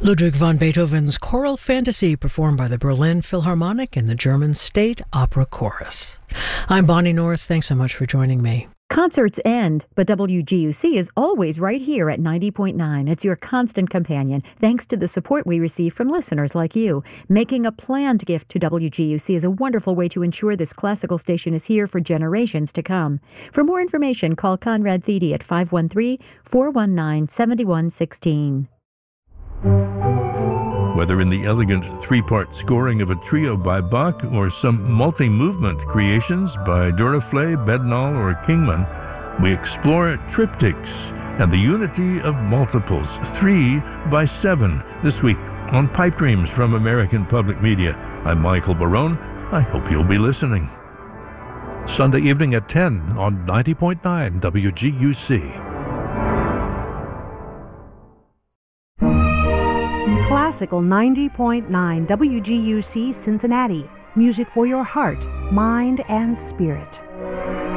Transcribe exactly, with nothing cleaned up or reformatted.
Ludwig van Beethoven's Choral Fantasy, performed by the Berlin Philharmonic and the German State Opera Chorus. I'm Bonnie North. Thanks so much for joining me. Concerts end, but W G U C is always right here at ninety point nine. It's your constant companion, thanks to the support we receive from listeners like you. Making a planned gift to W G U C is a wonderful way to ensure this classical station is here for generations to come. For more information, call Conrad Thede at five one three, four one nine, seven one one six. Whether in the elegant three-part scoring of a trio by Bach or some multi-movement creations by Duraflé, Bednall, or Kingman, we explore triptychs and the unity of multiples, three by seven, this week on Pipe Dreams from American Public Media. I'm Michael Barone. I hope you'll be listening. Sunday evening at ten on ninety point nine W G U C. Classical ninety point nine W G U C Cincinnati. Music for your heart, mind, and spirit.